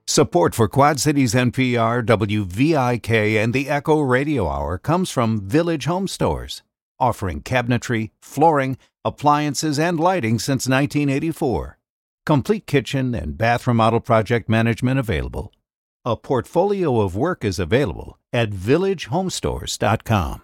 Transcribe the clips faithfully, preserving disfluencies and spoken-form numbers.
Support for Quad Cities N P R, W V I K, and the Echo Radio Hour comes from Village Home Stores, offering cabinetry, flooring, appliances, and lighting since nineteen eighty-four. Complete kitchen and bath remodel project management available. A portfolio of work is available at village home stores dot com.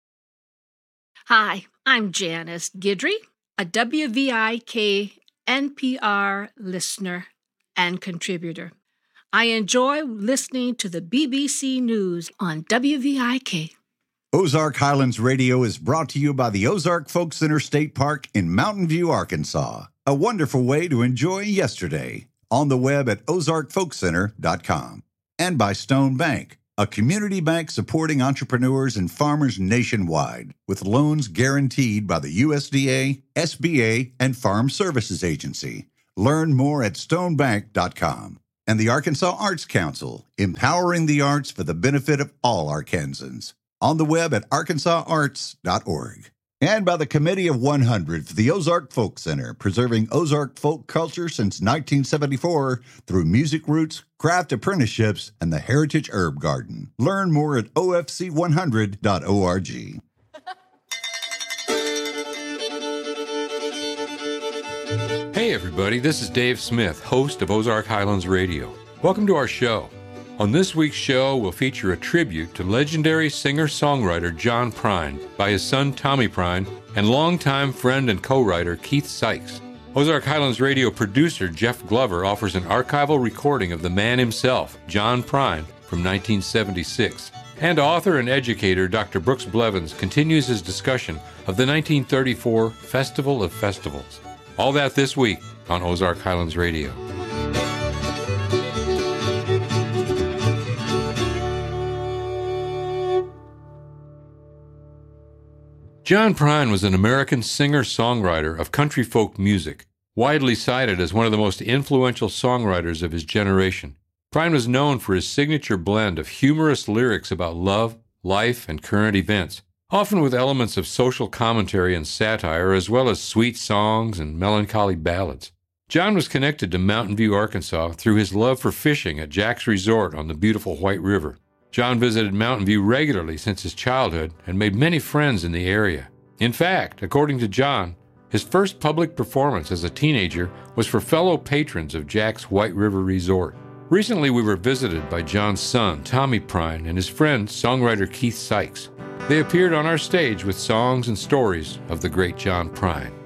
Hi, I'm Janice Guidry, a W V I K N P R listener and contributor. I enjoy listening to the B B C News on W V I K. Ozark Highlands Radio is brought to you by the Ozark Folk Center State Park in Mountain View, Arkansas. A wonderful way to enjoy yesterday. On the web at ozark folk center dot com. And by Stone Bank, a community bank supporting entrepreneurs and farmers nationwide, with loans guaranteed by the U S D A, S B A, and Farm Services Agency. Learn more at stone bank dot com. And the Arkansas Arts Council, empowering the arts for the benefit of all Arkansans. On the web at arkansas arts dot org. And by the Committee of one hundred for the Ozark Folk Center, preserving Ozark folk culture since nineteen seventy-four through music roots, craft apprenticeships, and the Heritage Herb Garden. Learn more at O F C one hundred dot org. Hey everybody, this is Dave Smith, host of Ozark Highlands Radio. Welcome to our show. On this week's show, we'll feature a tribute to legendary singer-songwriter John Prine by his son Tommy Prine and longtime friend and co-writer Keith Sykes. Ozark Highlands Radio producer Jeff Glover offers an archival recording of the man himself, John Prine, from nineteen seventy-six. And author and educator Doctor Brooks Blevins continues his discussion of the nineteen thirty-four Festival of Festivals. All that this week on Ozark Highlands Radio. John Prine was an American singer-songwriter of country folk music, widely cited as one of the most influential songwriters of his generation. Prine was known for his signature blend of humorous lyrics about love, life, and current events, often with elements of social commentary and satire, as well as sweet songs and melancholy ballads. John was connected to Mountain View, Arkansas, through his love for fishing at Jack's Resort on the beautiful White River. John visited Mountain View regularly since his childhood and made many friends in the area. In fact, according to John, his first public performance as a teenager was for fellow patrons of Jack's White River Resort. Recently, we were visited by John's son, Tommy Prine, and his friend, songwriter Keith Sykes. They appeared on our stage with songs and stories of the great John Prine.